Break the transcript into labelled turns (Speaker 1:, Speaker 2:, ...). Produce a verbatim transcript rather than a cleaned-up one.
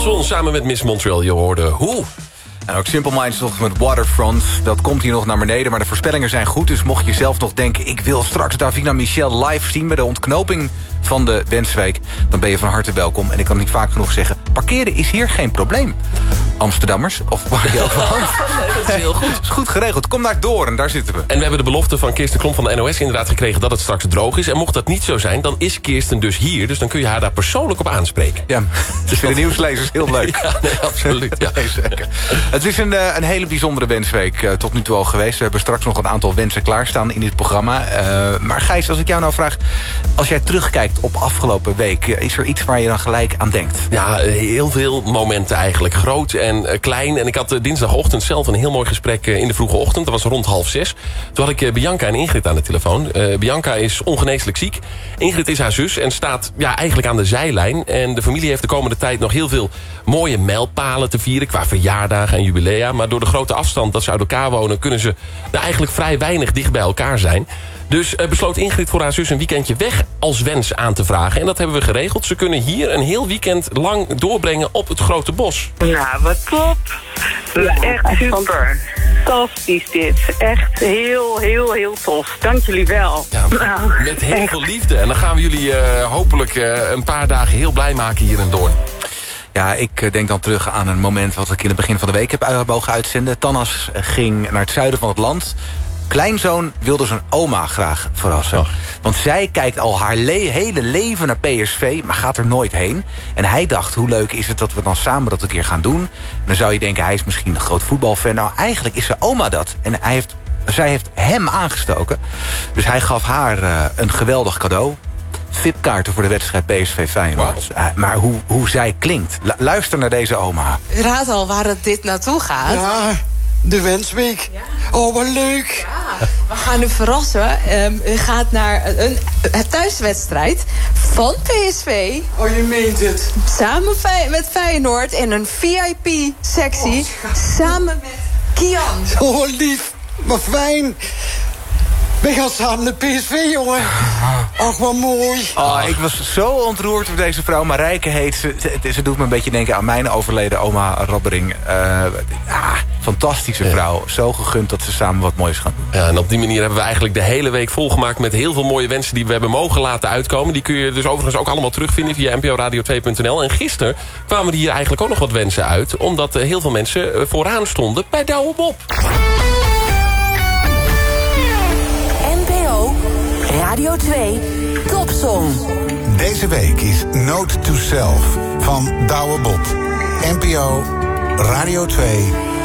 Speaker 1: Topson samen met Miss Montreal. Je hoorde hoe.
Speaker 2: En ook Simple Minds nog met Waterfront. Dat komt hier nog naar beneden, maar de voorspellingen zijn goed. Dus mocht je zelf nog denken, ik wil straks Davina Michel live zien bij de ontknoping van de Wensweek, dan ben je van harte welkom. En ik kan niet vaak genoeg zeggen, parkeren is hier geen probleem. Amsterdammers, of waar je over hand.
Speaker 1: Nee, dat is heel goed.
Speaker 2: Dat is goed geregeld. Kom naar Doorn, daar zitten we.
Speaker 1: En we hebben de belofte van Kirsten Klomp van de N O S inderdaad gekregen dat het straks droog is. En mocht dat niet zo zijn, dan is Kirsten dus hier. Dus dan kun je haar daar persoonlijk op aanspreken.
Speaker 2: Ja, het is voor de nieuwslezers heel leuk.
Speaker 1: Ja, nee, absoluut. Ja.
Speaker 2: Nee, zeker. Het is een, een hele bijzondere wensweek uh, tot nu toe al geweest. We hebben straks nog een aantal wensen klaarstaan in dit programma. Uh, maar Gijs, als ik jou nou vraag, als jij terugkijkt op afgelopen week, uh, is er iets waar je dan gelijk aan denkt?
Speaker 1: Ja, heel veel momenten eigenlijk. Groot en uh, klein. En ik had uh, dinsdagochtend zelf een heel mooi gesprek uh, in de vroege ochtend. Dat was rond half zes. Toen had ik uh, Bianca en Ingrid aan de telefoon. Uh, Bianca is ongeneeslijk ziek. Ingrid is haar zus en staat ja, eigenlijk aan de zijlijn. En de familie heeft de komende tijd nog heel veel mooie mijlpalen te vieren qua verjaardagen en jubilea. Maar door de grote afstand dat ze uit elkaar wonen, kunnen ze nou, eigenlijk vrij weinig dicht bij elkaar zijn. Dus uh, besloot Ingrid voor haar zus een weekendje weg als wens aan te vragen. En dat hebben we geregeld. Ze kunnen hier een heel weekend lang doorbrengen op het Grote Bos.
Speaker 3: Nou, wat top. Ja, echt super. Fantastisch dit. Echt heel, heel, heel tof. Dank jullie wel.
Speaker 1: Ja,
Speaker 3: nou,
Speaker 1: met heel
Speaker 3: echt.
Speaker 1: veel liefde. En dan gaan we jullie uh, hopelijk uh, een paar dagen heel blij maken hier in Doorn.
Speaker 2: Ja, ik denk dan terug aan een moment wat ik in het begin van de week heb mogen uitzenden. Tannas ging naar het zuiden van het land. Kleinzoon wilde zijn oma graag verrassen. Oh. Want zij kijkt al haar le- hele leven naar P S V, maar gaat er nooit heen. En hij dacht, hoe leuk is het dat we dan samen dat een keer gaan doen? En dan zou je denken, hij is misschien een groot voetbalfan. Nou, eigenlijk is zijn oma dat. En hij heeft, zij heeft hem aangestoken. Dus hij gaf haar uh, een geweldig cadeau. V I P-kaarten voor de wedstrijd P S V Feyenoord. Wow. Uh, maar hoe, hoe zij klinkt. Lu- luister naar deze oma.
Speaker 4: Raad al waar het dit naartoe gaat.
Speaker 5: Ja, de Wensweek. Ja. Oh, wat leuk.
Speaker 4: Ja, we gaan u verrassen. Um, u gaat naar een, een thuiswedstrijd van P S V.
Speaker 5: Oh, je meent het.
Speaker 4: Samen met Feyenoord in een V I P-sectie. Oh, samen met Kian.
Speaker 5: Oh, lief. Wat fijn. We gaan samen naar P S V, jongen. Ach, wat mooi.
Speaker 2: Oh, ik was zo ontroerd door deze vrouw. Marijke heet ze. Ze, ze doet me een beetje denken aan mijn overleden oma Robbering. Uh, ah, fantastische vrouw. Zo gegund dat ze samen wat moois gaan doen.
Speaker 1: Ja, en op die manier hebben we eigenlijk de hele week volgemaakt met heel veel mooie wensen die we hebben mogen laten uitkomen. Die kun je dus overigens ook allemaal terugvinden via n p o radio twee punt n l. En gisteren kwamen er hier eigenlijk ook nog wat wensen uit. Omdat uh, heel veel mensen uh, vooraan stonden bij Douwe Bob.
Speaker 6: Radio twee, Topsong.
Speaker 7: Deze week is Note to Self van Douwe Bob. N P O Radio twee.